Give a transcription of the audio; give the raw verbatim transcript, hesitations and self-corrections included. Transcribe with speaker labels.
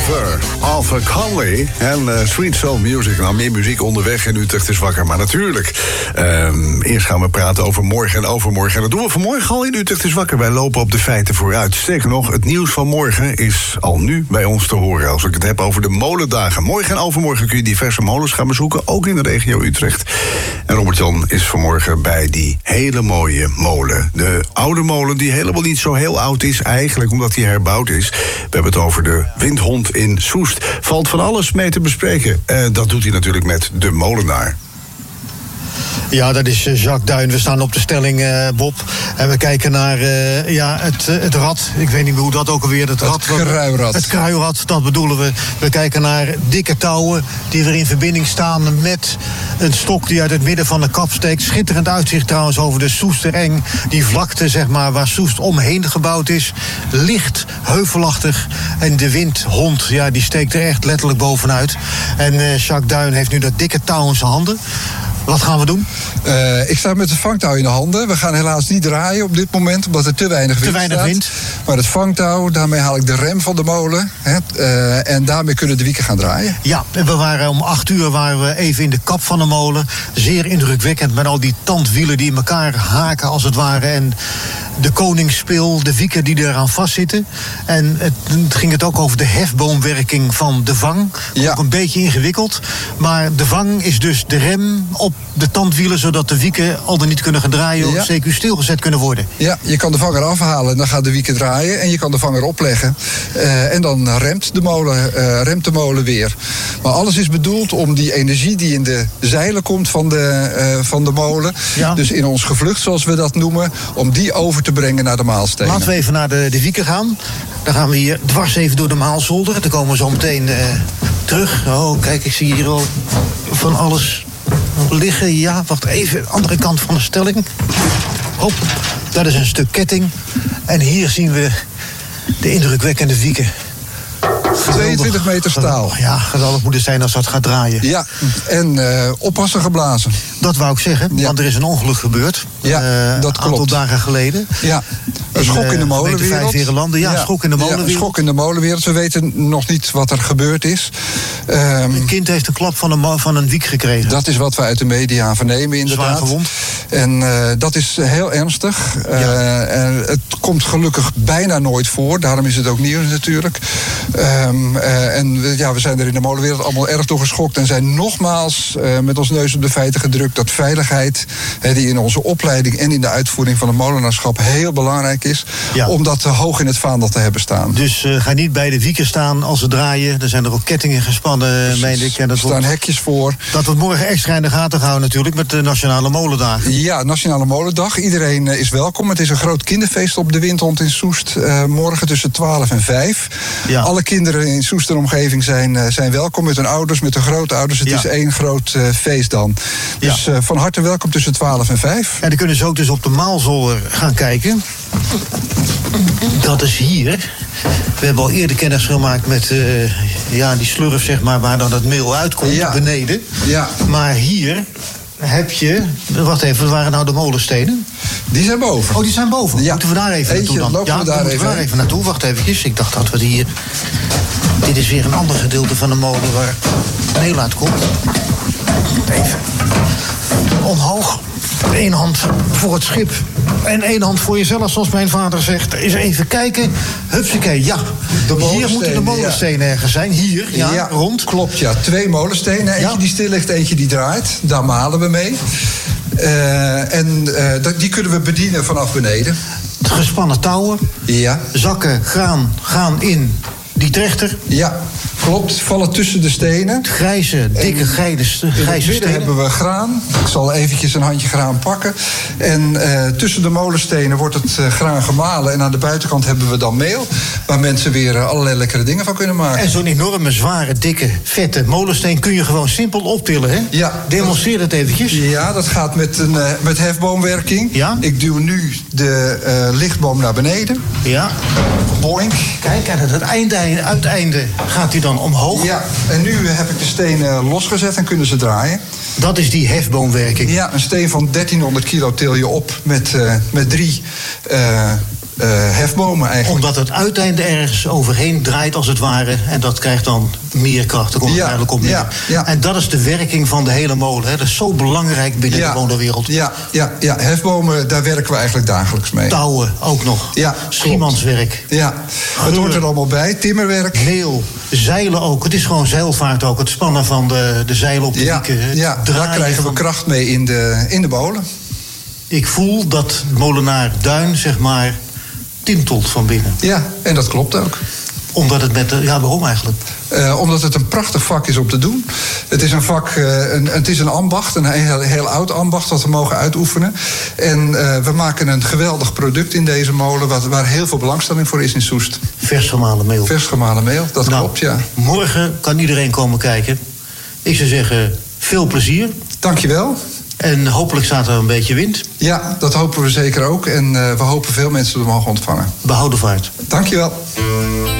Speaker 1: Arthur, Arthur Conley en uh, Sweet Soul Music. Nou, meer muziek onderweg in Utrecht is wakker, maar natuurlijk. Um, eerst gaan we praten over morgen en overmorgen. En dat doen we vanmorgen al in Utrecht is wakker. Wij lopen op de feiten vooruit. Sterker nog, het nieuws van morgen is al nu bij ons te horen. Als ik het heb over de molendagen. Morgen en overmorgen kun je diverse molens gaan bezoeken, ook in de regio Utrecht. En Robert-Jan is vanmorgen bij die hele mooie molen. De oude molen die helemaal niet zo heel oud is, eigenlijk omdat die herbouwd is. We hebben het over de Windhond in Soest. Valt van alles mee te bespreken. Uh, dat doet hij natuurlijk met de molenaar.
Speaker 2: Ja, dat is Jacques Duin. We staan op de stelling, uh, Bob. En we kijken naar uh, ja, het, uh, het rad. Ik weet niet meer hoe dat ook alweer... Het,
Speaker 3: het kruirad.
Speaker 2: Het kruirad, dat bedoelen we. We kijken naar dikke touwen die weer in verbinding staan met een stok die uit het midden van de kap steekt. Schitterend uitzicht trouwens over de Soestereng. Die vlakte, zeg maar, waar Soest omheen gebouwd is. Licht, heuvelachtig. En de windhond, ja, die steekt er echt letterlijk bovenuit. En uh, Jacques Duin heeft nu dat dikke touw in zijn handen. Wat gaan we doen?
Speaker 3: Uh, ik sta met het vangtouw in de handen. We gaan helaas niet draaien op dit moment, omdat er te weinig wind
Speaker 2: te weinig
Speaker 3: staat.
Speaker 2: Wind.
Speaker 3: Maar het vangtouw, daarmee haal ik de rem van de molen. Hè, uh, en daarmee kunnen de wieken gaan draaien.
Speaker 2: Ja, en we waren om acht uur waren we even in de kap van de molen. Zeer indrukwekkend met al die tandwielen die in elkaar haken als het ware. En de koningsspil, de wieken die eraan vastzitten. En het, het ging het ook over de hefboomwerking van de vang.
Speaker 3: Ja.
Speaker 2: Ook een beetje ingewikkeld. Maar de vang is dus de rem op de tandwielen, zodat de wieken al dan niet kunnen gaan draaien of
Speaker 3: ja.
Speaker 2: C Q stilgezet kunnen worden.
Speaker 3: Ja, je kan de vanger afhalen en dan gaat de wieken draaien. En je kan de vanger opleggen. Uh, en dan remt de, molen, uh, remt de molen weer. Maar alles is bedoeld om die energie die in de zeilen komt van de, uh, van de molen. Ja. Dus in ons gevlucht, zoals we dat noemen, om die over te brengen naar de Maalstenen.
Speaker 2: Laten we even naar de, de wieken gaan. Dan gaan we hier dwars even door de Maalzolder. Dan komen we zo meteen uh, terug. Oh, kijk, ik zie hier al van alles liggen. Ja, wacht even. Andere kant van de stelling. Hop, dat is een stuk ketting. En hier zien we de indrukwekkende wieken.
Speaker 3: tweeëntwintig meter staal.
Speaker 2: Ja, geweldig moet het zijn als dat gaat draaien.
Speaker 3: Ja, en uh, oppassen geblazen.
Speaker 2: Dat wou ik zeggen, ja. Want er is een ongeluk gebeurd.
Speaker 3: Ja,
Speaker 2: uh,
Speaker 3: dat klopt.
Speaker 2: Een aantal dagen geleden.
Speaker 3: Ja, een schok in de molenwereld.
Speaker 2: Ja,
Speaker 3: ja,
Speaker 2: schok in de molenwereld.
Speaker 3: Ja, een schok in de molenwereld. We weten nog niet wat er gebeurd is. Um,
Speaker 2: een kind heeft een klap van een, mo- van een wiek gekregen.
Speaker 3: Dat is wat we uit de media vernemen, inderdaad.
Speaker 2: Zwaar gewond.
Speaker 3: En uh, dat is heel ernstig. Uh, ja. En het komt gelukkig bijna nooit voor. Daarom is het ook nieuws natuurlijk. Um, uh, en ja, we zijn er in de molenwereld allemaal erg door geschokt. En zijn nogmaals uh, met ons neus op de feiten gedrukt dat veiligheid, uh, die in onze opleiding en in de uitvoering van het molenaarschap heel belangrijk is. Ja. Om dat uh, hoog in het vaandel te hebben staan.
Speaker 2: Dus uh, ga niet bij de wieken staan als ze draaien. Er zijn er ook kettingen gespannen, dus, meen ik. En dat
Speaker 3: er staan
Speaker 2: wordt,
Speaker 3: hekjes voor.
Speaker 2: Dat wordt morgen extra in de gaten gehouden natuurlijk met de Nationale Molendagen.
Speaker 3: Ja, Nationale Molendag. Iedereen uh, is welkom. Het is een groot kinderfeest op de Windhond in Soest. Uh, morgen tussen twaalf en vijf. Ja. Alle kinderen in Soest en omgeving zijn, uh, zijn welkom met hun ouders, met hun grootouders. Het ja. is één groot uh, feest dan. Dus ja. uh, van harte welkom tussen twaalf en vijf.
Speaker 2: En dan kunnen ze ook dus op de Maalzolder gaan kijken. Dat is hier. We hebben al eerder kennis gemaakt met uh, ja, die slurf, zeg maar, waar dan het meel uitkomt, ja. beneden. Ja. Maar hier heb je... Wacht even, wat waren nou de molenstenen?
Speaker 3: Die zijn boven.
Speaker 2: Oh, die zijn boven. Ja. Moeten we daar even
Speaker 3: Eentje,
Speaker 2: naartoe dan?
Speaker 3: lopen
Speaker 2: ja,
Speaker 3: we daar,
Speaker 2: dan
Speaker 3: even,
Speaker 2: we daar even naartoe. Wacht even. Ik dacht dat we hier... Dit is weer een ander gedeelte van de molen waar meel uitkomt. Even omhoog. Eén hand voor het schip en één hand voor jezelf, zoals mijn vader zegt. Eens even kijken. Hupsakee, ja. Hier moeten de molenstenen ja. ergens zijn. Hier, ja, ja, rond.
Speaker 3: Klopt, ja. Twee molenstenen. Eentje ja. die stil ligt, eentje die draait. Daar malen we mee. Uh, en uh, die kunnen we bedienen vanaf beneden.
Speaker 2: Gespannen touwen.
Speaker 3: Ja.
Speaker 2: Zakken graan gaan in die trechter.
Speaker 3: Ja. Klopt, vallen tussen de stenen.
Speaker 2: Grijze, dikke grijze, grijze stenen.
Speaker 3: hebben we graan. Ik zal eventjes een handje graan pakken. En uh, tussen de molenstenen wordt het uh, graan gemalen. En aan de buitenkant hebben we dan meel. Waar mensen weer uh, allerlei lekkere dingen van kunnen maken.
Speaker 2: En zo'n enorme, zware, dikke, vette molensteen kun je gewoon simpel optillen, hè?
Speaker 3: Ja.
Speaker 2: Demonstreer dat eventjes.
Speaker 3: Ja, dat gaat met, een, uh, met hefboomwerking.
Speaker 2: Ja.
Speaker 3: Ik duw nu de uh, lichtboom naar beneden.
Speaker 2: Ja.
Speaker 3: Boink.
Speaker 2: Kijk, en het uiteinde, uiteinde gaat hij dan omhoog.
Speaker 3: Ja, en nu heb ik de stenen losgezet en kunnen ze draaien.
Speaker 2: Dat is die hefboomwerking.
Speaker 3: Ja, een steen van dertienhonderd kilo til je op met, uh, met drie uh, uh, hefbomen eigenlijk.
Speaker 2: Omdat het uiteinde ergens overheen draait als het ware. En dat krijgt dan meer kracht. Daar komt het
Speaker 3: Ja,
Speaker 2: eigenlijk op neer.
Speaker 3: ja, ja.
Speaker 2: En dat is de werking van de hele molen. Hè. Dat is zo belangrijk binnen
Speaker 3: Ja,
Speaker 2: de molenwereld.
Speaker 3: Ja, ja, ja, hefbomen, daar werken we eigenlijk dagelijks mee.
Speaker 2: Touwen ook nog.
Speaker 3: Ja,
Speaker 2: Schiemanswerk.
Speaker 3: Ja, het hoort er allemaal bij. Timmerwerk.
Speaker 2: Meel, zeilen ook. Het is gewoon zeilvaart ook. Het spannen van de, de zeilen op de
Speaker 3: Ja,
Speaker 2: wieken. Het
Speaker 3: ja, daar
Speaker 2: draaien
Speaker 3: krijgen we
Speaker 2: van-
Speaker 3: kracht mee in de, in de molen.
Speaker 2: Ik voel dat molenaar Duin, zeg maar, tintelt van binnen.
Speaker 3: Ja, en dat klopt ook.
Speaker 2: Omdat het met de... Ja, waarom eigenlijk?
Speaker 3: Uh, omdat het een prachtig vak is om te doen. Het is een vak, uh, een, het is een ambacht, een heel, heel oud ambacht dat we mogen uitoefenen. En uh, we maken een geweldig product in deze molen, wat, waar heel veel belangstelling voor is in Soest.
Speaker 2: Vers gemalen meel.
Speaker 3: Vers gemalen meel, dat
Speaker 2: Nou,
Speaker 3: klopt, ja.
Speaker 2: Morgen kan iedereen komen kijken. Ik zou zeggen, veel plezier.
Speaker 3: Dankjewel.
Speaker 2: En hopelijk staat er een beetje wind.
Speaker 3: Ja, dat hopen we zeker ook. En uh, we hopen veel mensen te mogen ontvangen.
Speaker 2: Behouden vaart.
Speaker 3: Dankjewel.